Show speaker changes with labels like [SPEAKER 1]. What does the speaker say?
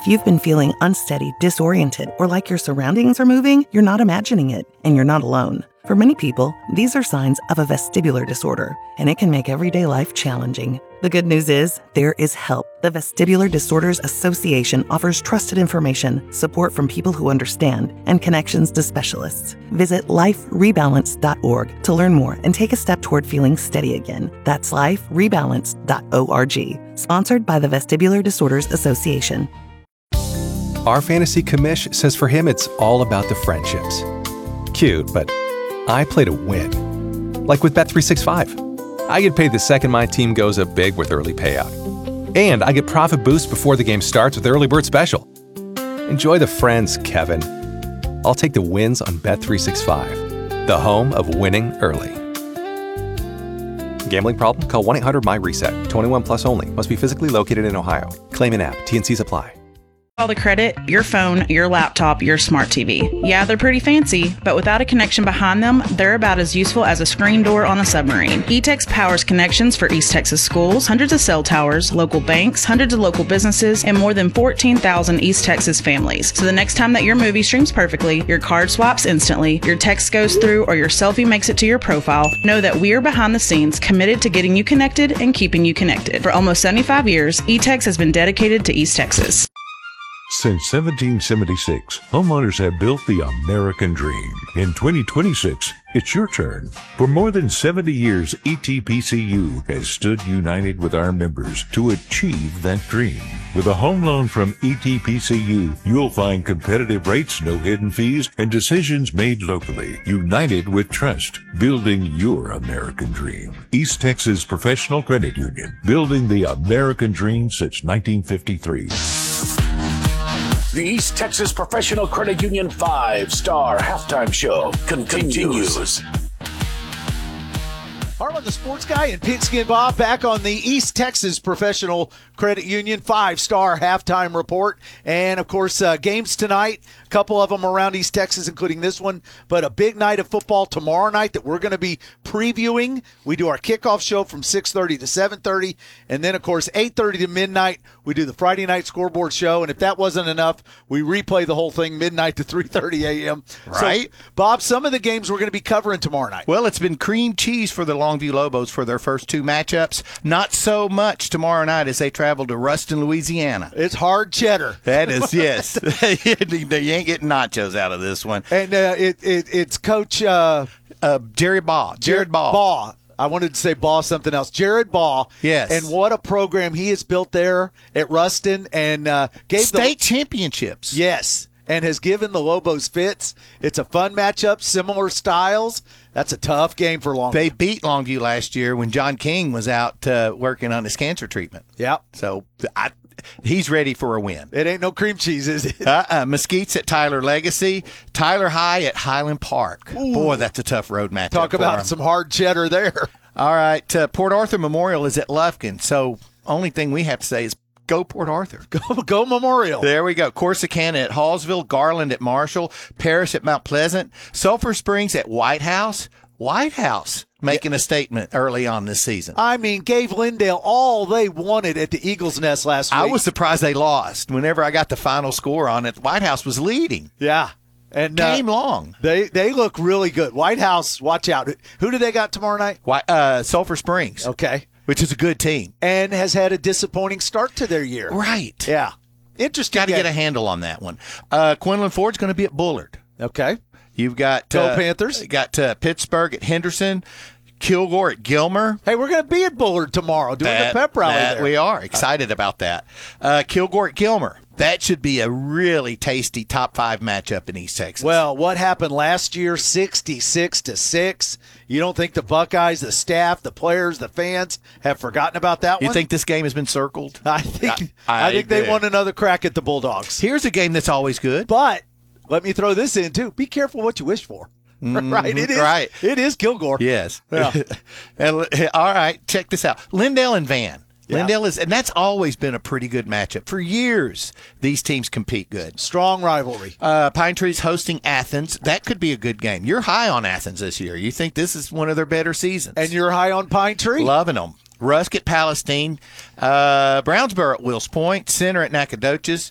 [SPEAKER 1] If you've been feeling unsteady, disoriented, or like your surroundings are moving, you're not imagining it, and you're not alone. For many people, these are signs of a vestibular disorder, and it can make everyday life challenging. The good news is, there is help. The Vestibular Disorders Association offers trusted information, support from people who understand, and connections to specialists. Visit liferebalance.org to learn more and take a step toward feeling steady again. That's liferebalance.org. Sponsored by the Vestibular Disorders Association.
[SPEAKER 2] Our fantasy commish says for him it's all about the friendships. Cute, but I play to win. Like with Bet365. I get paid the second my team goes up big with early payout. And I get profit boost before the game starts with Early Bird Special. Enjoy the friends, Kevin. I'll take the wins on Bet365, the home of winning early. Gambling problem? Call 1-800-MY-RESET. 21 plus only. Must be physically located in Ohio. Claim in app. T&Cs apply.
[SPEAKER 3] All the credit, your phone, your laptop, your smart TV. Yeah, they're pretty fancy, but without a connection behind them, they're about as useful as a screen door on a submarine. eTex powers connections for East Texas schools, hundreds of cell towers, local banks, hundreds of local businesses, and more than 14,000 East Texas families. So the next time that your movie streams perfectly, your card swaps instantly, your text goes through, or your selfie makes it to your profile, know that we are behind the scenes committed to getting you connected and keeping you connected. For almost 75 years, eTex has been dedicated to East Texas.
[SPEAKER 4] Since 1776, homeowners have built the American dream. In 2026, it's your turn. For more than 70 years, ETPCU has stood united with our members to achieve that dream. With a home loan from ETPCU, you'll find competitive rates, no hidden fees, and decisions made locally. United with trust, building your American dream. East Texas Professional Credit Union, building the American dream since 1953.
[SPEAKER 5] The East Texas Professional Credit Union 5-Star Halftime Show continues.
[SPEAKER 6] Harlan, the sports guy, and Pigskin Bob back on the East Texas Professional Credit Union 5-Star Halftime Report. And, of course, games tonight, a couple of them around East Texas, including this one. But a big night of football tomorrow night that we're going to be previewing. We do our kickoff show from 6:30 to 7:30. And then, of course, 8:30 to midnight, we do the Friday night scoreboard show. And if that wasn't enough, we replay the whole thing midnight to 3:30 a.m.
[SPEAKER 7] Right.
[SPEAKER 6] So, Bob, some of the games we're going to be covering tomorrow night.
[SPEAKER 7] Well, it's been cream cheese for the Longview Lobos for their first two matchups. Not so much tomorrow night as they travel to Ruston, Louisiana.
[SPEAKER 6] It's hard cheddar.
[SPEAKER 7] That is, yes. You ain't getting nachos out of this one.
[SPEAKER 6] And it's Coach
[SPEAKER 7] Jared Baugh.
[SPEAKER 6] Baugh. I wanted to say Baugh something else. Jared Baugh.
[SPEAKER 7] Yes.
[SPEAKER 6] And what a program he has built there at Ruston and gave
[SPEAKER 7] state championships.
[SPEAKER 6] Yes. And has given the Lobos fits. It's a fun matchup, similar styles. That's a tough game for Longview.
[SPEAKER 7] They beat Longview last year when John King was out working on his cancer treatment.
[SPEAKER 6] Yeah.
[SPEAKER 7] So he's ready for a win.
[SPEAKER 6] It ain't no cream cheese, is it?
[SPEAKER 7] Mesquite's at Tyler Legacy. Tyler High at Highland Park.
[SPEAKER 6] Ooh.
[SPEAKER 7] Boy, that's a tough road matchup.
[SPEAKER 6] Talk about some hard cheddar there.
[SPEAKER 7] All right. Port Arthur Memorial is at Lufkin. So only thing we have to say is go Port Arthur.
[SPEAKER 6] Go Memorial.
[SPEAKER 7] There we go. Corsicana at Hallsville, Garland at Marshall, Parrish at Mount Pleasant, Sulphur Springs at White House. White House making a statement early on this season.
[SPEAKER 6] I mean, gave Lindale all they wanted at the Eagles' Nest last week.
[SPEAKER 7] I was surprised they lost. Whenever I got the final score on it, White House was leading.
[SPEAKER 6] Yeah. And
[SPEAKER 7] game long.
[SPEAKER 6] They look really good. White House, watch out. Who do they got tomorrow night?
[SPEAKER 7] Sulphur Springs.
[SPEAKER 6] Okay.
[SPEAKER 7] Which is a good team.
[SPEAKER 6] And has had a disappointing start to their year.
[SPEAKER 7] Right.
[SPEAKER 6] Yeah. Interesting.
[SPEAKER 7] Got to get a handle on that one. Quinlan Ford's going to be at Bullard.
[SPEAKER 6] Okay.
[SPEAKER 7] You've got
[SPEAKER 6] Go Panthers.
[SPEAKER 7] Got Pittsburgh at Henderson. Kilgore at Gilmer.
[SPEAKER 6] Hey, we're going to be at Bullard tomorrow doing the pep rally there.
[SPEAKER 7] We are excited about that. Kilgore at Gilmer. That should be a really tasty top 5 matchup in East Texas.
[SPEAKER 6] Well, what happened last year, 66-6. You don't think the Buckeyes, the staff, the players, the fans have forgotten about that one?
[SPEAKER 7] You think this game has been circled?
[SPEAKER 6] I think they want another crack at the Bulldogs.
[SPEAKER 7] Here's a game that's always good.
[SPEAKER 6] But let me throw this in, too. Be careful what you wish for. Right, it is.
[SPEAKER 7] Right.
[SPEAKER 6] It is Kilgore.
[SPEAKER 7] Yes.
[SPEAKER 6] Yeah.
[SPEAKER 7] All right, check this out. Lindale and Van.
[SPEAKER 6] Yeah.
[SPEAKER 7] Lindale is, and that's always been a pretty good matchup. For years, these teams compete good.
[SPEAKER 6] Strong rivalry.
[SPEAKER 7] Pine Tree's hosting Athens. That could be a good game. You're high on Athens this year. You think this is one of their better seasons.
[SPEAKER 6] And you're high on Pine Tree?
[SPEAKER 7] Loving them. Rusk at Palestine. Brownsboro at Wills Point. Center at Nacogdoches.